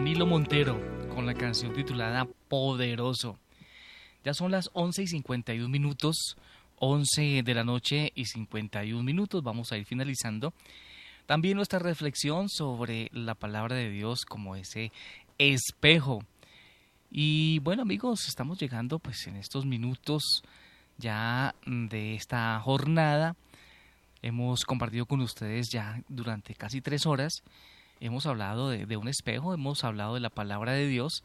Danilo Montero con la canción titulada Poderoso. Ya son las 11:51, 11 de la noche y 51 minutos. Vamos a ir finalizando. También nuestra reflexión sobre la palabra de Dios como ese espejo. Y bueno, amigos, estamos llegando pues en estos minutos ya de esta jornada. Hemos compartido con ustedes ya durante casi 3 horas. Hemos hablado de un espejo, hemos hablado de la palabra de Dios,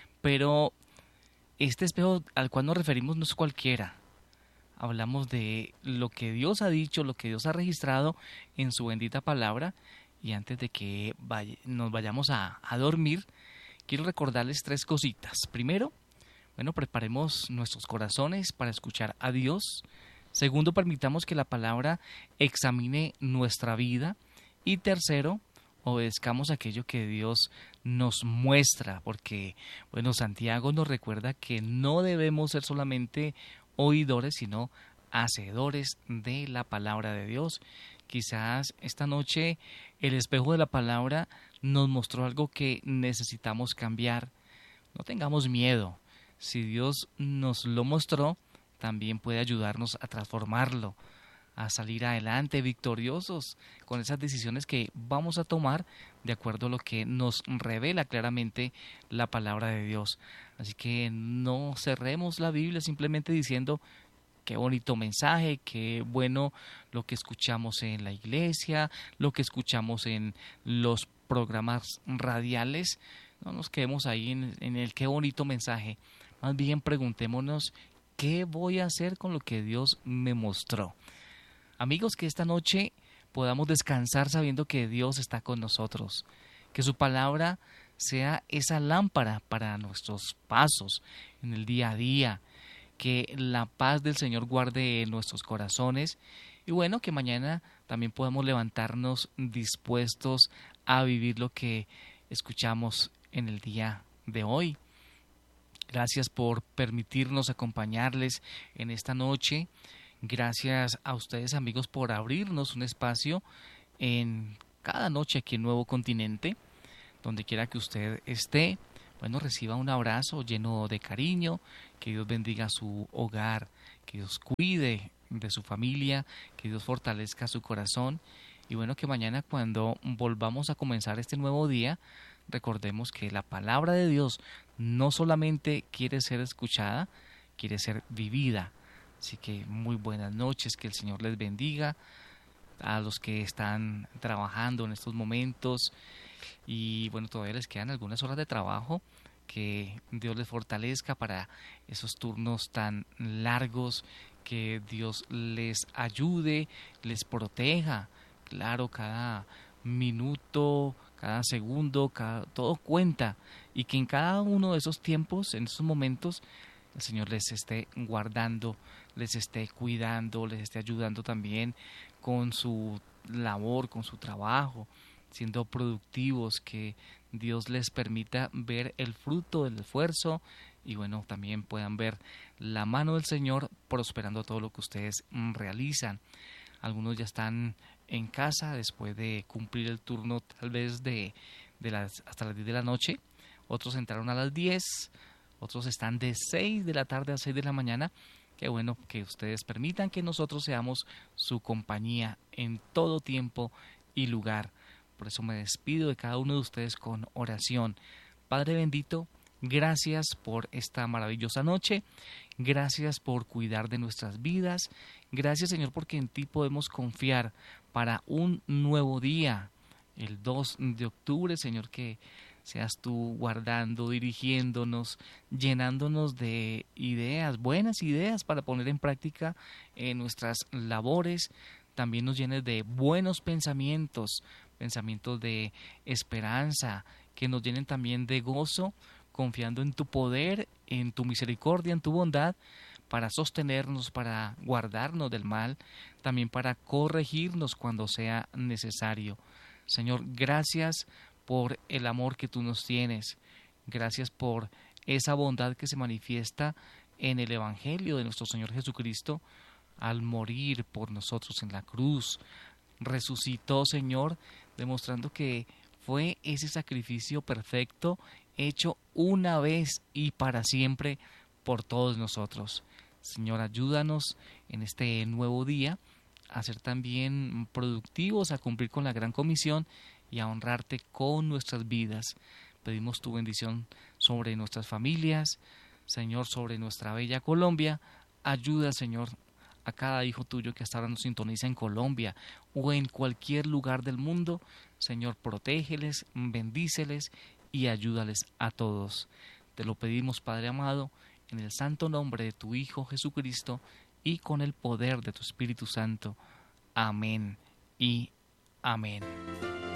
pero este espejo al cual nos referimos no es cualquiera. Hablamos de lo que Dios ha dicho, lo que Dios ha registrado en su bendita palabra. Y antes de que nos vayamos a dormir, quiero recordarles 3 cositas. Primero, bueno, preparemos nuestros corazones para escuchar a Dios. Segundo, permitamos que la palabra examine nuestra vida. Y tercero, obedezcamos aquello que Dios nos muestra, porque, bueno, Santiago nos recuerda que no debemos ser solamente oidores, sino hacedores de la palabra de Dios. Quizás esta noche el espejo de la palabra nos mostró algo que necesitamos cambiar. No tengamos miedo. Si Dios nos lo mostró, también puede ayudarnos a transformarlo, a salir adelante victoriosos con esas decisiones que vamos a tomar de acuerdo a lo que nos revela claramente la palabra de Dios. Así que no cerremos la Biblia simplemente diciendo qué bonito mensaje, qué bueno lo que escuchamos en la iglesia, lo que escuchamos en los programas radiales. No nos quedemos ahí en el qué bonito mensaje. Más bien preguntémonos qué voy a hacer con lo que Dios me mostró. Amigos, que esta noche podamos descansar sabiendo que Dios está con nosotros, que su palabra sea esa lámpara para nuestros pasos en el día a día, que la paz del Señor guarde nuestros corazones y bueno, que mañana también podamos levantarnos dispuestos a vivir lo que escuchamos en el día de hoy. Gracias por permitirnos acompañarles en esta noche. Gracias a ustedes, amigos, por abrirnos un espacio en cada noche aquí en Nuevo Continente. Donde quiera que usted esté, bueno, reciba un abrazo lleno de cariño. Que Dios bendiga su hogar, que Dios cuide de su familia, que Dios fortalezca su corazón. Y bueno, que mañana cuando volvamos a comenzar este nuevo día, recordemos que la palabra de Dios no solamente quiere ser escuchada, quiere ser vivida. Así que muy buenas noches, que el Señor les bendiga a los que están trabajando en estos momentos y bueno, todavía les quedan algunas horas de trabajo, que Dios les fortalezca para esos turnos tan largos, que Dios les ayude, les proteja. Claro, cada minuto, cada segundo, todo cuenta y que en cada uno de esos tiempos, en esos momentos, el Señor les esté guardando, les esté cuidando, les esté ayudando también con su labor, con su trabajo, siendo productivos, que Dios les permita ver el fruto del esfuerzo y bueno, también puedan ver la mano del Señor prosperando todo lo que ustedes realizan. Algunos ya están en casa después de cumplir el turno tal vez hasta las 10 de la noche, otros entraron a las 10. Otros están de 6 de la tarde a 6 de la mañana. Qué bueno que ustedes permitan que nosotros seamos su compañía en todo tiempo y lugar. Por eso me despido de cada uno de ustedes con oración. Padre bendito, gracias por esta maravillosa noche. Gracias por cuidar de nuestras vidas. Gracias, Señor, porque en ti podemos confiar para un nuevo día. El 2 de octubre, Señor, que seas tú guardando, dirigiéndonos, llenándonos de ideas, buenas ideas para poner en práctica en nuestras labores. También nos llenes de buenos pensamientos, pensamientos de esperanza, que nos llenen también de gozo, confiando en tu poder, en tu misericordia, en tu bondad, para sostenernos, para guardarnos del mal, también para corregirnos cuando sea necesario. Señor, gracias por el amor que tú nos tienes. Gracias por esa bondad que se manifiesta en el Evangelio de nuestro Señor Jesucristo al morir por nosotros en la cruz. Resucitó, Señor, demostrando que fue ese sacrificio perfecto hecho una vez y para siempre por todos nosotros. Señor, ayúdanos en este nuevo día a ser también productivos, a cumplir con la gran comisión y a honrarte con nuestras vidas. Pedimos tu bendición sobre nuestras familias, Señor, sobre nuestra bella Colombia. Ayuda, Señor, a cada hijo tuyo que hasta ahora nos sintoniza en Colombia o en cualquier lugar del mundo. Señor, protégeles, bendíceles y ayúdales a todos. Te lo pedimos, Padre amado, en el santo nombre de tu Hijo Jesucristo y con el poder de tu Espíritu Santo. Amén y amén.